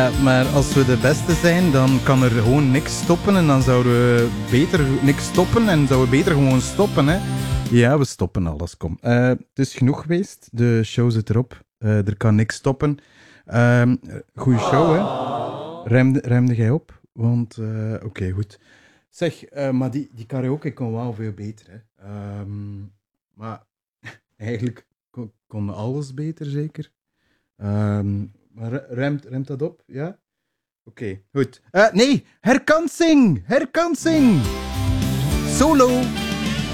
Maar als we de beste zijn, dan kan er gewoon niks stoppen en dan zouden we beter niks stoppen en zouden we beter gewoon stoppen, hè. Ja, we stoppen alles, kom. Het is genoeg geweest, de show zit erop, er kan niks stoppen. Goeie show, hè. Ruimde jij op? Want, oké, goed. Zeg, maar die karaoke kon wel veel beter, hè. Maar eigenlijk kon alles beter, zeker. Maar ruimt dat op, ja? Oké, goed. Nee, herkansing! Herkansing! Solo!